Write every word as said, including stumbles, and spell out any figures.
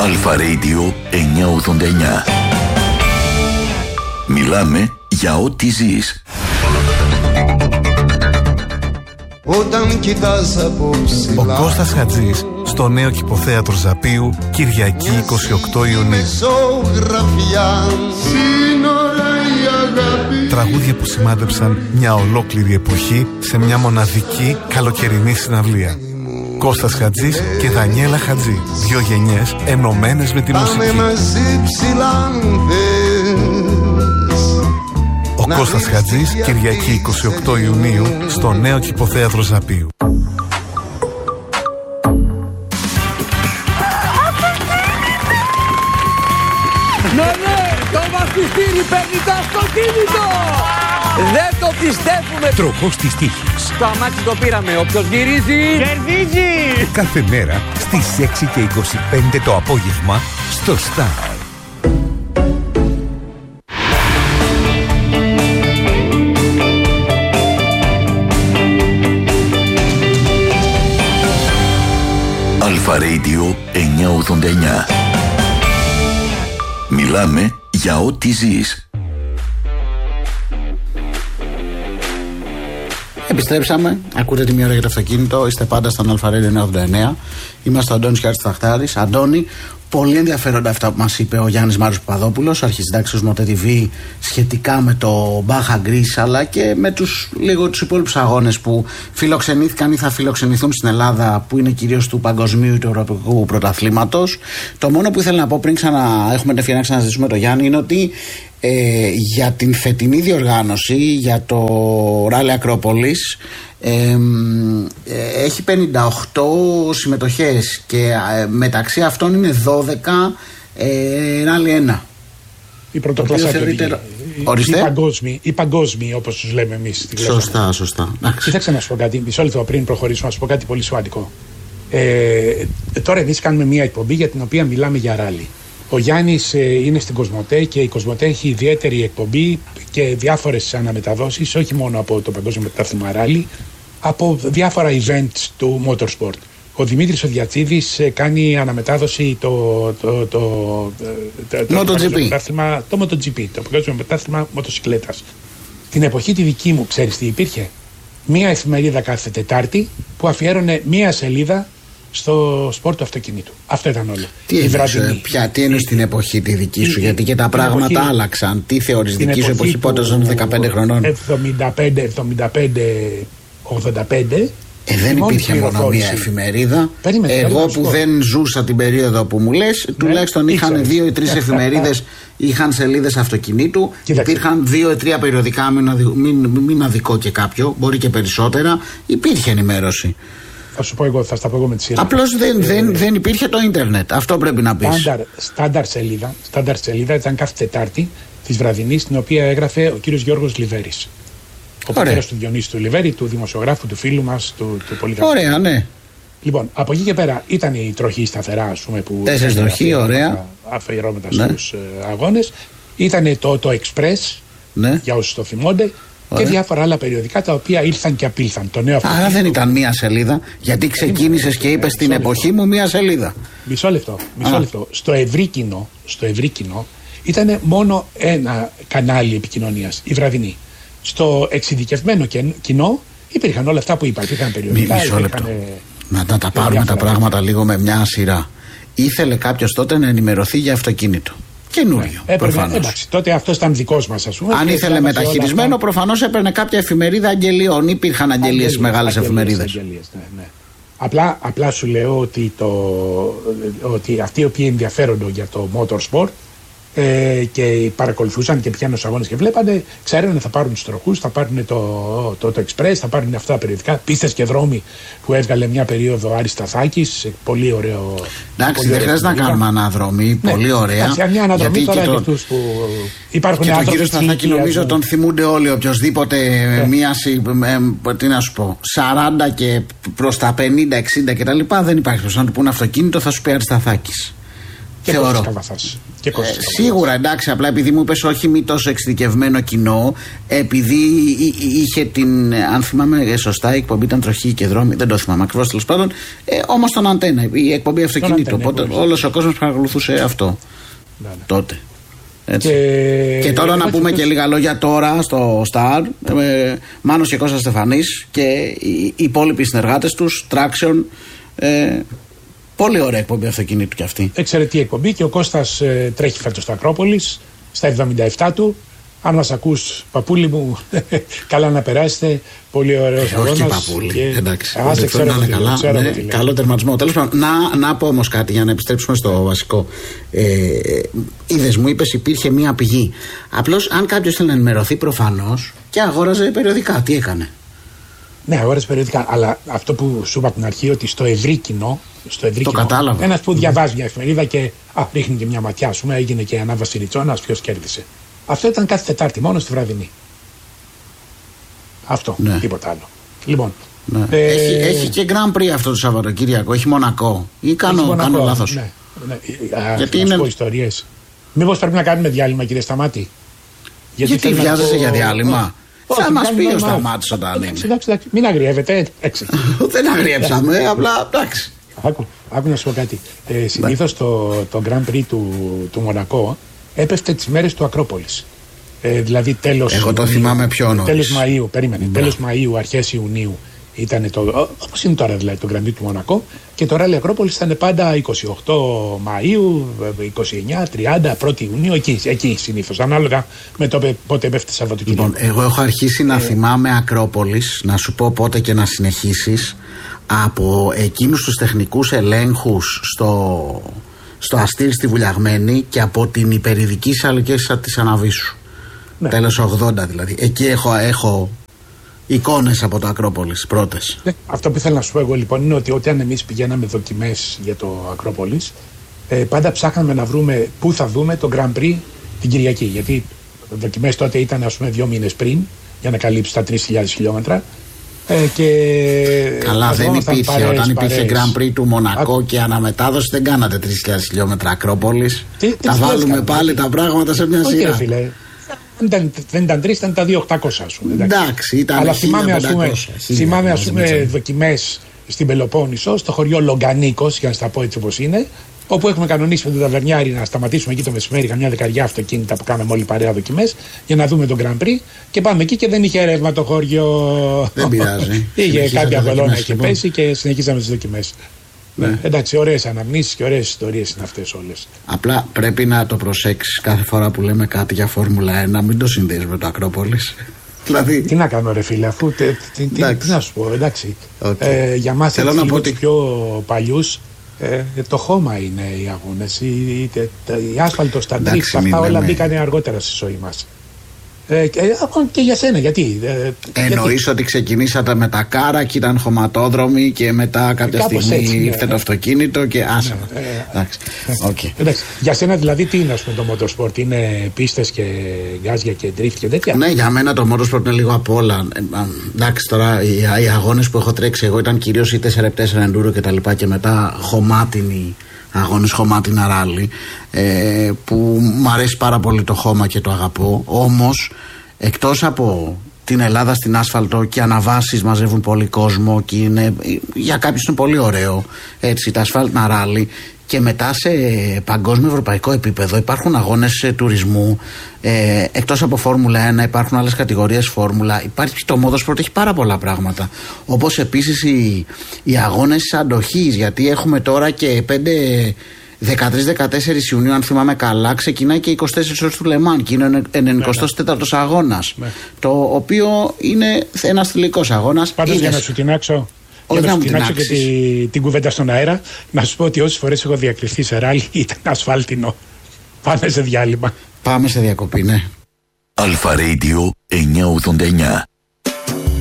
Αλφα Radio εννιακόσια ογδόντα εννιά. Μιλάμε για ό,τι ζεις. Όταν κοιτάς από ψηλά. Ο Κώστας Χατζής στο νέο κηποθέατρο Ζαπίου, Κυριακή είκοσι οκτώ Ιουνίου. Τραγούδια που σημάδεψαν μια ολόκληρη εποχή σε μια μοναδική καλοκαιρινή συναυλία. Κώστας Χατζής και Δανιέλα Χατζή. Δύο γενιές ενωμένες με τη μουσική. Ο Κώστας Χατζής, Κυριακή είκοσι οκτώ Ιουνίου, στο νέο κηποθέατρο Ζαπίου. Ναι, ναι, το βαφιστήρι παίρνει το αυτοκίνητο! Δεν το πιστεύουμε! Τροχός της τύχης. Το αμάξι το πήραμε, όποιος γυρίζει... Κερδίζει! Κάθε μέρα στις έξι και είκοσι πέντε το απόγευμα στο Star. Αλφα Radio εννιακόσια ογδόντα εννιά. Μιλάμε για ό,τι ζεις. Επιστρέψαμε, ακούτε τη μία ώρα για το αυτοκίνητο, είστε πάντα στον Αλφα Radio εννιακόσια ογδόντα εννιά. Είμαστε ο Αντώνης και ο Άρης Ταχτάρης. Αντώνη, πολύ ενδιαφέροντα αυτά που μας είπε ο Γιάννης Μάριος Παπαδόπουλος, αρχισυντάξιος Mote τι βι, σχετικά με το Baja Greece, αλλά και με τους λίγο τους υπόλοιπους αγώνες που φιλοξενήθηκαν ή θα φιλοξενηθούν στην Ελλάδα, που είναι κυρίως του παγκοσμίου ή του ευρωπαϊκού πρωταθλήματος. Το μόνο που ήθελα να πω πριν ξανά έχουμε την ευκαιρία να ξαναζητήσουμε τον Γιάννη είναι ότι ε, για την φετινή διοργάνωση, για το Ράλι Ακρόπολης, Ε, ε, έχει πενήντα οκτώ συμμετοχές και ε, μεταξύ αυτών είναι δώδεκα ε, ράλι ένα. Η πρωτοκλασσάκη θεωρείται... οι, οι παγκόσμιοι, οι παγκόσμιοι όπως τους λέμε εμείς. Σωστά, σωστά. Κοίταξε να σου πω κάτι, μισό λεπτό πριν προχωρήσουμε, να σου πω κάτι πολύ σημαντικό. Ε, τώρα εμείς κάνουμε μια εκπομπή για την οποία μιλάμε για ράλι. Ο Γιάννης ε, είναι στην Κοσμοτέ και η Κοσμοτέ έχει ιδιαίτερη εκπομπή και διάφορες αναμεταδόσεις, όχι μόνο από το Παγκόσμιο Πρωτάθλημα Ράλι, από διάφορα events του motorsport. Ο Δημήτρης ο Διατσίδης ε, κάνει αναμετάδοση το, το, το, το, το, το MotoGP, το MotoGP, το Παγκόσμιο Πρωτάθλημα Μοτοσυκλέτας. Την εποχή τη δική μου, ξέρεις τι υπήρχε? Μία εφημερίδα κάθε Τετάρτη που αφιέρωνε μία σελίδα στο σπορ του αυτοκινήτου. Αυτό ήταν όλο. Τι εννοείς, πια, τι εννοείς στην εποχή τη δική σου, η, γιατί και τα πράγματα εποχή, άλλαξαν. Τι θεωρείς δική σου εποχή, πότε ζουν δεκαπέντε χρονών? εβδομήντα πέντε, εβδομήντα πέντε, ογδόντα πέντε. Ε, δεν υπήρχε μόνο μία εφημερίδα. Περίμενε, Εγώ που δεν ζούσα την περίοδο που μου λες, ναι, τουλάχιστον είχαν δύο ή τρεις εφημερίδες, είχαν σελίδες αυτοκινήτου. Κοίταξε. Υπήρχαν δύο ή τρία περιοδικά, μην, μην αδικό και κάποιο, μπορεί και περισσότερα. Υπήρχε ενημέρωση. Θα σου πω εγώ, θα στα πω εγώ με τη σειρά. Απλώς δεν, ε, δεν, δεν υπήρχε το ίντερνετ. Αυτό πρέπει να πεις. Στάνταρ, στάνταρ, σελίδα, στάνταρ σελίδα ήταν κάθε Τετάρτη της βραδινής, την οποία έγραφε ο κύριος Γιώργος Λιβέρης. Ο πατέρας του Διονύση του Λιβέρη, του δημοσιογράφου, του φίλου μας, του, του πολυκατοίκου. Ωραία, ναι. Λοιπόν, από εκεί και πέρα ήταν η τροχή σταθερά, ας πούμε, που. Τέσσερις τροχή, ωραία. Αφιερώματα ναι. στους ε, αγώνες. Ήταν το, το Express, ναι. για όσους το θυμώνται. Ωραία. Και διάφορα άλλα περιοδικά τα οποία ήλθαν και απήλθαν. Το νέο Άρα δεν ήταν μία σελίδα, γιατί ξεκίνησες και είπες στην εποχή μου μία σελίδα. Μισό λεπτό. Μισό λεπτό. Στο ευρύ κοινό, στο ευρύ κοινό ήταν μόνο ένα κανάλι επικοινωνίας, η βραδινή. Στο εξειδικευμένο κοινό υπήρχαν όλα αυτά που είπα. Υπήρχαν περιοδικά. Μισό λεπτό. Υπήρχαν, να, να τα πάρουμε τα πράγματα λίγο με μια σειρά. Ήθελε κάποιος τότε να ενημερωθεί για αυτοκίνητο. Καινούριο. Ναι, προφανώς. Εντάξει, τότε αυτό ήταν δικός μας, ας πούμε. Αν ήθελε μεταχειρισμένο, προφανώς έπαιρνε κάποια εφημερίδα αγγελιών. Υπήρχαν αγγελίες στις μεγάλες εφημερίδες. Ναι, ναι. Απλά, απλά σου λέω ότι, το, ότι αυτοί οι οποίοι ενδιαφέρονται για το motorsport ε, και παρακολουθούσαν και πιάνουν στους αγώνες και βλέπανε, ξέρανε θα πάρουν τους τροχούς, θα πάρουν το, το, το Express, θα πάρουν αυτά τα περιοδικά, πίστες και δρόμοι που έβγαλε μια περίοδο Άρης Σταθάκης, πολύ ωραίο. Εντάξει, δεν χρειάζεται να κάνουμε αναδρομή, ναι, πολύ ωραία. Εντάξει, μια αναδρομή γιατί τώρα και, το... και αυτούς που υπάρχουν. Και τον κύριο Σταθάκη νομίζω ναι. τον θυμούνται όλοι, οποιοδήποτε ναι. μία, ε, τι να σου πω, σαράντα και προς τα πενήντα εξήντα κτλ. Δεν υπάρχει να του πούνε αυτοκίνητο, θα σου πει Άρης Σταθάκης. Και Κώστας Καβαθάς. Και ε, σίγουρα, εντάξει, απλά επειδή μου είπες όχι μη τόσο εξειδικευμένο κοινό, επειδή είχε την, αν θυμάμαι σωστά, η εκπομπή ήταν Τροχή και Δρόμοι, δεν το θυμάμαι ακριβώς τέλος πάντων, ε, όμως τον Αντένα, η εκπομπή αυτοκινήτου. Οπότε όλος ο κόσμος παρακολουθούσε αυτό. Ναι, ναι. Τότε. Έτσι. Και... και τώρα να πούμε και λίγα λόγια τώρα στο Star. ε, Μάνος και Κώστας Στεφανής και οι υπόλοιποι συνεργάτες τους, Traction. ε, Πολύ ωραία εκπομπή αυτοκινήτου κι αυτή. Εξαιρετική εκπομπή και ο Κώστας ε, τρέχει φέτος στο Ακρόπολης στα εβδομήντα επτά του. Αν μας ακούς, παππούλη μου, καλά να περάσετε. Πολύ ωραίος ε, αγώνας. Όχι και παππούλη, και... εντάξει. Α, δεν ξέρω να είναι καλά. Ξέρω ναι, καλό τερματισμό. Τέλος πάντων, να, να πω όμως κάτι για να επιστρέψουμε στο βασικό. Ε, είδες, μου είπες υπήρχε μία πηγή. Απλώς αν κάποιος θέλει να ενημερωθεί, προφανώς και αγόραζε περιοδικά. Τι έκανε? Ναι, αγόραζε περιοδικά. Αλλά αυτό που σου είπα από την αρχή, ότι στο ευρύ κοινό, στο ευρύ το κοινό, κατάλαβα. ένας που διαβάζει μια εφημερίδα και α, ρίχνει και μια ματιά, ας πούμε, έγινε και ανάβαση ριτσόνας, ποιος κέρδισε. Αυτό ήταν κάθε Τετάρτη, μόνο στη βραδινή. Αυτό, ναι. Τίποτα άλλο. Λοιπόν. Ναι. Ε, έχει, έχει και Grand Prix αυτό το Σαββατοκύριακο, έχει Μονακό. Ή κάνω, Μονακό, κάνω λάθος? Ναι, ναι. Α, γιατί είναι. Ιστορίες. Μήπως πρέπει να κάνουμε διάλειμμα, κύριε Σταμάτη? Γιατί, Γιατί βιάζεσαι πω... για διάλειμμα? Oh, θα μας πει ο Σταμάτης όταν είναι. Εντάξει, εντάξει, μην αγριεύετε. Δεν αγριέψαμε, απλά εντάξει. Άκου, άκου να σου πω κάτι. Ε, συνήθως το, το Grand Prix του, του Μονακό έπεφτε τις μέρες του Ακρόπολης. Ε, δηλαδή τέλος. Εγώ το θυμάμαι πιο νωρίς. Τέλος Μαΐου, περίμενε. Τέλος Μαΐου, αρχές Ιουνίου ήταν το. Όπως είναι τώρα δηλαδή το Grand Prix του Μονακό. Και το Ράλι Ακρόπολης ήταν πάντα είκοσι οκτώ Μαΐου, είκοσι εννιά, τριάντα, πρώτη Ιουνίου, εκεί, εκεί συνήθως. Ανάλογα με το πότε έπεφτε Σαββατοκύριακο. Λοιπόν, εγώ έχω αρχίσει να ε... θυμάμαι Ακρόπολης, να σου πω πότε και να συνεχίσεις, από εκείνους τους τεχνικούς ελέγχους στο, στο Αστήρι στη Βουλιαγμένη και από την υπερηδική σαλκέσα της Αναβίσου. Ναι. Τέλος ογδόντα δηλαδή. Εκεί έχω, έχω εικόνες από το Ακρόπολης πρώτες. Ναι. Αυτό που ήθελα να σου πω εγώ λοιπόν είναι ότι όταν εμείς πηγαίναμε δοκιμές για το Ακρόπολης, ε, πάντα ψάχναμε να βρούμε πού θα δούμε το Grand Prix την Κυριακή. Γιατί δοκιμές τότε ήταν ας πούμε δύο μήνες πριν για να καλύψει τα τρεις χιλιάδες χιλιόμετρα. Ε, και καλά, δεν υπήρχε. Παρέες, όταν υπήρχε παρέες. Grand Prix του Μονακό Α... και αναμετάδοση, δεν κάνατε τρεις χιλιάδες χιλιόμετρα Ακρόπολης. Τι, τα βάλουμε πάλι τα πράγματα σε μια σειρά. Φίλε. Ήταν, δεν ήταν τρεις, ήταν τα δύο χιλιάδες οκτακόσια ας πούμε. Εντάξει, εντάξει ήταν αλλά θυμάμαι ας πούμε, θυμάμαι, ας πούμε δοκιμές στην Πελοπόννησο, στο χωριό Λογκανίκος, για να στα πω έτσι όπως είναι, όπου έχουμε κανονίσει με τον ταβερνιάρη να σταματήσουμε εκεί το μεσημέρι, καμιά δεκαριά αυτοκίνητα που κάναμε όλοι παρέα δοκιμές, για να δούμε τον Grand Prix. Και πάμε εκεί και δεν είχε ρεύμα το χωριό. Δεν πειράζει. Είχε κάποια βελόνα είχε πέσει και συνεχίσαμε τις δοκιμές. Ναι. Ναι. Εντάξει, ωραίες αναμνήσεις και ωραίες ιστορίες είναι αυτές όλες. Απλά πρέπει να το προσέξεις κάθε φορά που λέμε κάτι για Φόρμουλα ένα, μην το συνδέεις με το Ακρόπολης. Δηλαδή... Τι να κάνω, ρε φίλε, αφού. Τε, τι, τι, τι να σου πω, εντάξει. Okay. Ε, για μας έτσι, λίγο ότι... τους πιο παλιούς, ε, το χώμα είναι οι αγώνες. Η, η, η άσφαλτος, τα ντρίφτ, αυτά όλα μπήκανε αργότερα στη ζωή μας. Ε, και, και για σένα, γιατί. Ε, Εννοείς γιατί... ότι ξεκινήσατε με τα κάρα και ήταν χωματόδρομοι και μετά κάποια Κάπως στιγμή έτσι, ήρθε ναι, το αυτοκίνητο και άσε. Ναι, ε, εντάξει. Okay. Εντάξει. Για σένα δηλαδή τι είναι ας πούμε, το motorsport, είναι πίστες και γκάζια και drift και τέτοια? Ναι, για μένα το motorsport είναι λίγο απ' όλα. Ε, εντάξει, τώρα οι, οι αγώνες που έχω τρέξει εγώ ήταν κυρίως οι τέσσερα επί τέσσερα enduro και τα λοιπά και μετά χωμάτινοι αγώνες, χωμάτινα ράλι, ε, που μου αρέσει πάρα πολύ το χώμα και το αγαπώ. Όμως εκτός από την Ελλάδα στην άσφαλτο και αναβάσεις μαζεύουν πολύ κόσμο και είναι, για κάποιους είναι πολύ ωραίο έτσι, τα ασφάλτινα ράλι, και μετά σε παγκόσμιο ευρωπαϊκό επίπεδο υπάρχουν αγώνες τουρισμού, ε, εκτός από Φόρμουλα ένα υπάρχουν άλλες κατηγορίες Φόρμουλα, υπάρχει το motorsport, έχει πάρα πολλά πράγματα, όπως επίσης οι, οι αγώνες αντοχής, γιατί έχουμε τώρα και πέντε δεκατρείς δεκατέσσερις Ιουνίου, αν θυμάμαι καλά, ξεκινάει και είκοσι τέσσερις ώρες του Λεμάν και είναι ο ενενηκοστός τέταρτος αγώνας, ναι. Το οποίο είναι ένας θηλυκός αγώνας. Πάντως για να σου τεινάξω, για να σου τεινάξω και τη, την κουβέντα στον αέρα, να σου πω ότι όσες φορές έχω διακριθεί σε ράλι ήταν ασφάλτινο. Πάμε σε διάλειμμα. Πάμε σε διακοπή, ναι. Αλφα Radio εννιακόσια ογδόντα εννιά.